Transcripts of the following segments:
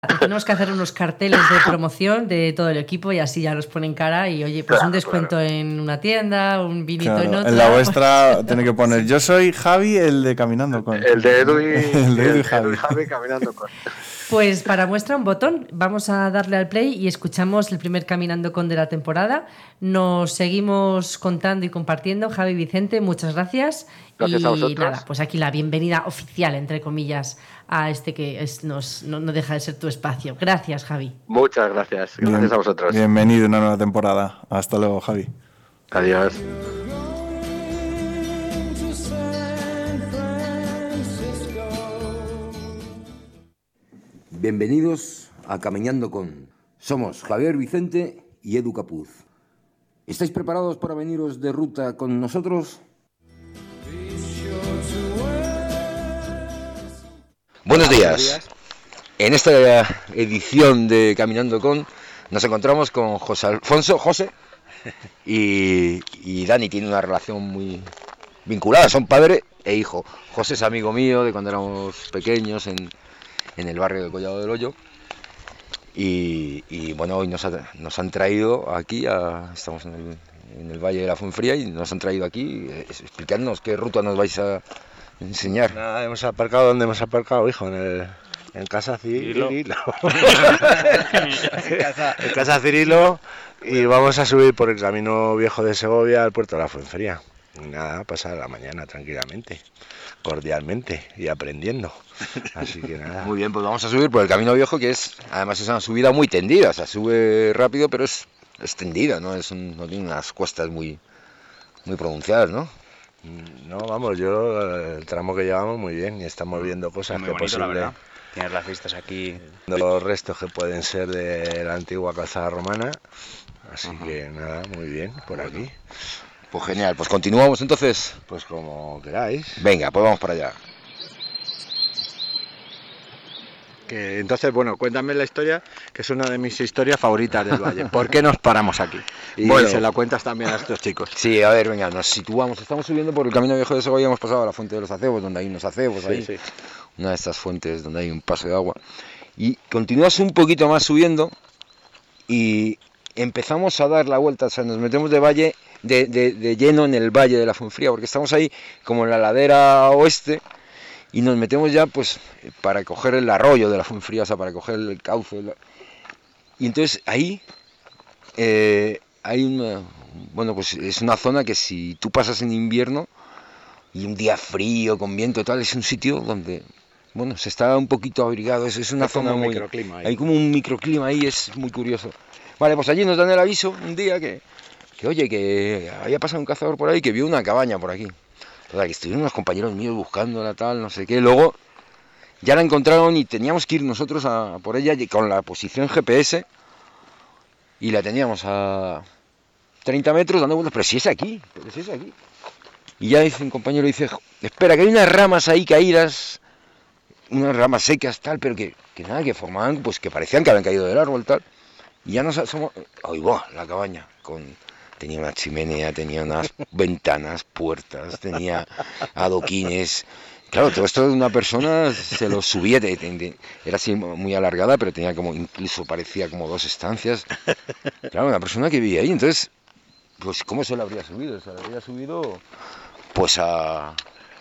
Tenemos que hacer unos carteles de promoción de todo el equipo y así ya los ponen cara y oye, pues un descuento en una tienda, un vinito en otra. En la vuestra tiene que poner, yo soy Javi, el de Caminando con. El de Edu y, el de Edu y Javi. Javi Caminando con. Pues para muestra un botón, vamos a darle al play y escuchamos el primer Caminando con de la temporada. Nos seguimos contando y compartiendo. Javi, Vicente, muchas gracias. Gracias y a vosotros. Nada, pues aquí la bienvenida oficial, entre comillas, a este que no deja de ser tu espacio. Gracias, Javi. Muchas gracias. Gracias a vosotros. Bienvenido a una nueva temporada. Hasta luego, Javi. Adiós. Bienvenidos a Caminando con. Somos Javier Vicente y Edu Capuz. ¿Estáis preparados para veniros de ruta con nosotros? Buenos días. En esta edición de Caminando con nos encontramos con José y Dani. Tiene una relación muy vinculada, son padre e hijo. José es amigo mío de cuando éramos pequeños en el barrio de Collado del Hoyo. Y bueno, hoy nos han traído aquí, estamos en el Valle de la Fuenfría y nos han traído aquí. Explicadnos qué ruta nos vais a enseñar. Nada, hemos aparcado donde hemos aparcado, hijo, en Casa Cirilo. En Casa Cirilo, y vamos a subir por el camino viejo de Segovia al puerto de la Fuenfría. Y nada, pasar la mañana tranquilamente, cordialmente y aprendiendo. Así que nada. Muy bien, pues vamos a subir por el camino viejo, que además es una subida muy tendida, o sea, sube rápido, pero es tendida, no tiene unas cuestas muy pronunciadas, ¿no? No, vamos, el tramo que llevamos muy bien y estamos viendo cosas muy que bonito, posible. la verdad. Tienes las vistas aquí. Los restos que pueden ser de la antigua calzada romana. Así que nada, muy bien, por aquí. Pues genial, pues continuamos entonces. Pues como queráis. Venga, pues vamos para allá. Entonces, bueno, cuéntame la historia, que es una de mis historias favoritas del Valle. ¿Por qué nos paramos aquí? Y bueno, se la cuentas también a estos chicos. Sí, a ver, venga, nos situamos. Estamos subiendo por el camino viejo de Segovia, hemos pasado a la fuente de los acebos, donde hay unos acebos ahí. Sí. Una de estas fuentes donde hay un paso de agua. Y continúas un poquito más subiendo y empezamos a dar la vuelta, o sea, nos metemos de lleno en el Valle de la Fuenfría, porque estamos ahí como en la ladera oeste. Y nos metemos ya, pues, para coger el arroyo de la Fuenfría, o sea, para coger el cauce. Y entonces ahí hay pues es una zona que si tú pasas en invierno y un día frío, con viento y tal, es un sitio donde, bueno, se está un poquito abrigado. Es una zona muy... microclima ahí. Hay como un microclima ahí, es muy curioso. Vale, pues allí nos dan el aviso un día que oye, que había pasado un cazador por ahí que vio una cabaña por aquí. O sea, que estuvieron unos compañeros míos buscándola, tal, no sé qué. Luego ya la encontraron y teníamos que ir nosotros a por ella con la posición GPS. Y la teníamos a 30 metros dando vueltas. Pero si es aquí. Y ya dice un compañero, espera, que hay unas ramas ahí caídas, unas ramas secas, tal, pero que nada, que formaban, pues que parecían que habían caído del árbol, tal. Y ya nos asomamos. ¡Ay, va! La cabaña tenía una chimenea, tenía unas ventanas, puertas, tenía adoquines. Claro, todo esto de una persona se lo subía, era así muy alargada, pero tenía incluso parecía como 2 estancias. Claro, una persona que vivía ahí, entonces, pues ¿cómo se lo habría subido? Se lo habría subido, pues a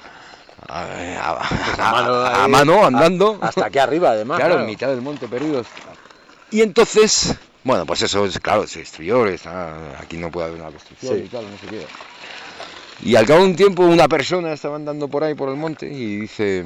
mano, andando. Hasta aquí arriba, además. Claro, en mitad del monte, perdidos. Y entonces... Bueno, pues eso es, claro, se destruyó, aquí no puede haber una construcción y tal, no sé qué. Y al cabo de un tiempo una persona estaba andando por ahí, por el monte, y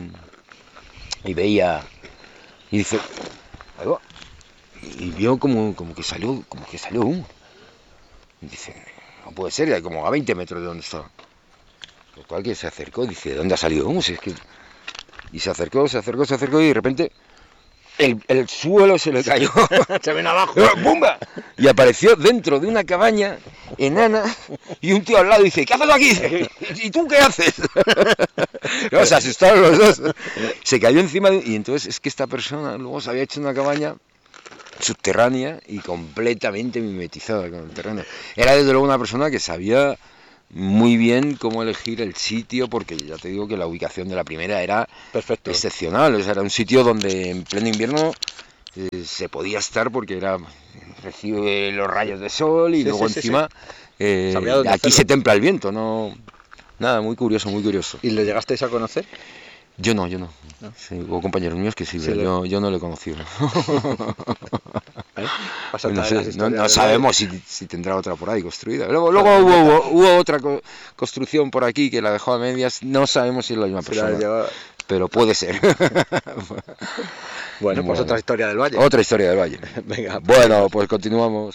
veía, y dice, ahí va, y vio como que salió humo. Y dice, no puede ser, y como a 20 metros de donde estaba. Lo cual que se acercó, dice, ¿de dónde ha salido humo? Si es que... Y se acercó, y de repente... El suelo se le cayó. Se vino abajo. ¡Bumba! Y apareció dentro de una cabaña enana y un tío al lado dice, ¿qué haces aquí? ¿Y tú qué haces? No, se asustaron los dos. Se cayó encima y entonces es que esta persona luego se había hecho una cabaña subterránea y completamente mimetizada con el terreno. Era desde luego una persona que sabía muy bien cómo elegir el sitio, porque ya te digo que la ubicación de la primera era perfecto, excepcional. O sea, era un sitio donde en pleno invierno se podía estar porque recibe los rayos de sol y luego encima aquí se templa el viento, no, nada, muy curioso, muy curioso. ¿Y le llegasteis a conocer? Yo no. Sí, hubo compañeros míos que sí, pero yo no lo he conocido. No sabemos si tendrá otra por ahí construida. Luego hubo otra construcción por aquí que la dejó a medias. No sabemos si es la misma persona, pero puede ser. Bueno, pues otra historia del valle. Otra historia del valle. Venga. Bueno, pues continuamos.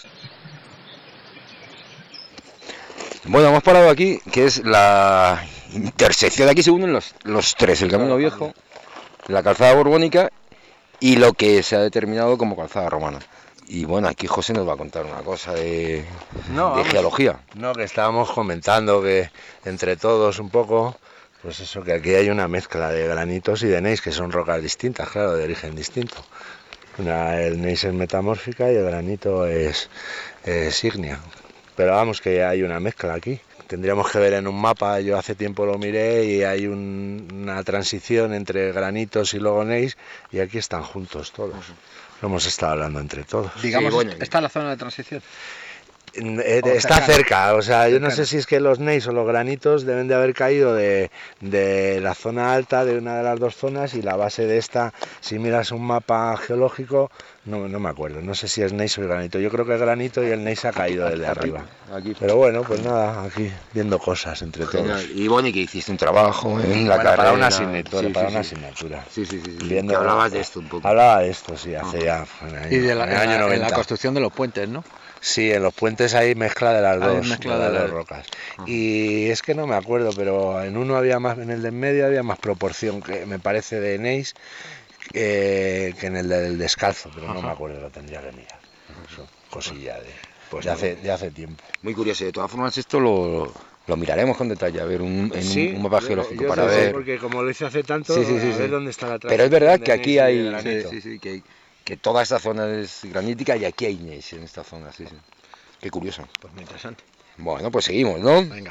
Bueno, hemos parado aquí, que es la intersección. Aquí se unen los tres, el Camino Viejo, la calzada borbónica y lo que se ha determinado como calzada romana. Y bueno, aquí José nos va a contar una cosa de geología. No, que estábamos comentando que entre todos un poco, pues eso, que aquí hay una mezcla de granitos y de gneiss, que son rocas distintas, claro, de origen distinto. El gneiss es metamórfica y el granito es ígnea. Pero vamos, que hay una mezcla aquí. Tendríamos que ver en un mapa, yo hace tiempo lo miré y hay una transición entre granitos y luego gneiss, y aquí están juntos todos. Lo hemos estado hablando entre todos. Digamos, ¿está en la zona de transición? Está cerca, o sea, yo no sé si es que los gneiss o los granitos deben de haber caído de la zona alta de una de las dos zonas, y la base de esta, si miras un mapa geológico, no me acuerdo, no sé si es gneiss o granito, yo creo que es granito y el gneiss ha caído desde arriba. Pero bueno, pues nada, aquí viendo cosas entre todos. Y Bonnie, que hiciste un trabajo en la carrera. Para una asignatura. Sí. Viendo, que hablabas de esto un poco. Hablaba de esto, sí, hace ya un año. Y de año 90. en la construcción de los puentes, ¿no? Sí, en los puentes hay mezcla de las dos rocas. Y es que no me acuerdo, pero en uno había más, en el de en medio había más proporción, que me parece, de gneiss que en el del descalzo, pero no me acuerdo, lo tendría que mirar. Eso, cosilla de hace tiempo. Muy curioso, de todas formas esto lo miraremos con detalle, a ver un mapa geológico para ver. Porque como lo hice hace tanto, a ver dónde está la transición. Pero es verdad que aquí hay que toda esta zona es granítica y aquí hay gneiss en esta zona, sí. Qué curioso. Pues muy interesante. Bueno, pues seguimos, ¿no? Venga.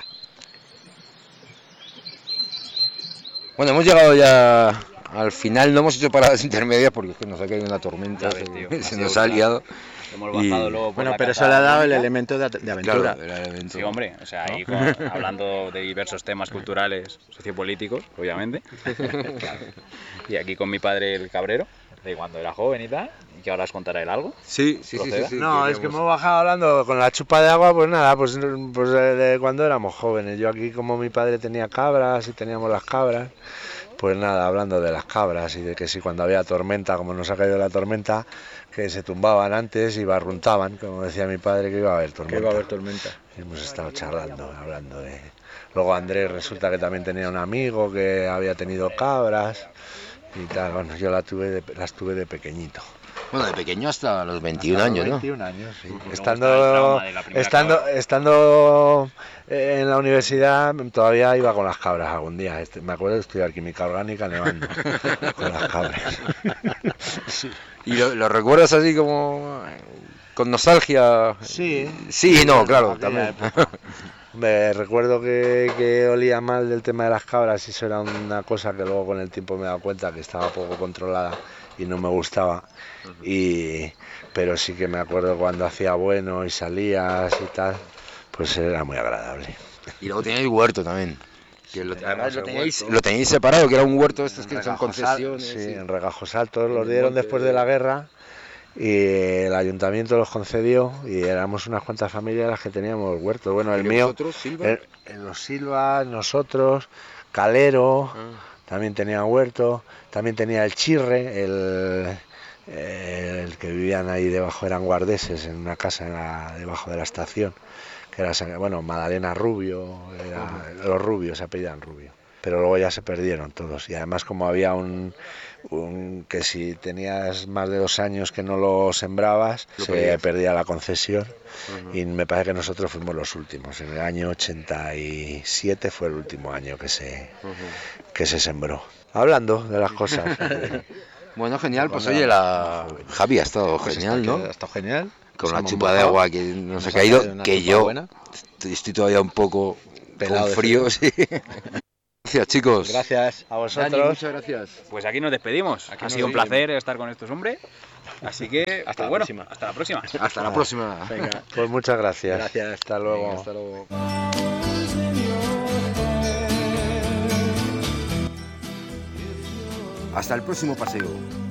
Bueno, hemos llegado ya al final, no hemos hecho paradas intermedias porque es que nos ha caído una tormenta, se nos ha liado. Hemos bajado luego por pero eso le ha dado el elemento de aventura. Claro, sí, hombre, o sea, ahí hablando de diversos temas culturales, sociopolíticos, obviamente. Y aquí con mi padre el cabrero, de cuando era joven y tal, y que ahora os contará él algo. Sí. No, es que hemos bajado hablando con la chupa de agua, pues nada, pues de cuando éramos jóvenes. Yo aquí, como mi padre tenía cabras y teníamos las cabras, pues nada, hablando de las cabras y de que si cuando había tormenta, como nos ha caído la tormenta, que se tumbaban antes y barruntaban, como decía mi padre, que iba a haber tormenta. Y hemos estado charlando, hablando de... Luego Andrés resulta que también tenía un amigo que había tenido cabras y tal. Bueno, yo las tuve de pequeñito. Bueno, de pequeño hasta los 21 años, ¿no? 21 años, sí. Estando en la universidad todavía iba con las cabras algún día. Me acuerdo de estudiar química orgánica nevando con las cabras. Sí. ¿Y lo recuerdas así como con nostalgia? Sí. Sí, no, claro, también. Me recuerdo que olía mal del tema de las cabras y eso era una cosa que luego con el tiempo me he dado cuenta que estaba poco controlada y no me gustaba. Pero sí que me acuerdo cuando hacía bueno y salías y tal, pues era muy agradable. Y luego teníais huerto también. Además lo teníais separado, que era un huerto estos que son concesiones. Sí, en Regajos Altos, los dieron después de la guerra y el ayuntamiento los concedió y éramos unas cuantas familias las que teníamos huerto. Bueno, el mío, en los Silvas, nosotros, Calero, también tenía huerto, también tenía el Chirre, el que vivían ahí debajo, eran guardeses en una casa debajo de la estación, que era, bueno, Madalena Rubio, los Rubios se apellidan Rubio, pero luego ya se perdieron todos, y además como había que si tenías más de 2 años que no lo sembrabas, se perdía la concesión, y me parece que nosotros fuimos los últimos, en el año 87 fue el último año que se sembró. Hablando de las cosas. Bueno, genial, pues oye, Javi ha estado genial, ¿no? Ha estado genial. Con la chupa de agua que nos ha caído, que yo estoy todavía un poco pelado, con frío, sí. Gracias, chicos. Gracias a vosotros. Dani, muchas gracias. Pues aquí nos despedimos. Ha sido un placer estar con estos hombres. Así que, Hasta la bueno, próxima. hasta la próxima. Hasta la próxima. Venga. Pues muchas gracias. Gracias. Hasta luego. Venga, hasta luego. Hasta el próximo paseo.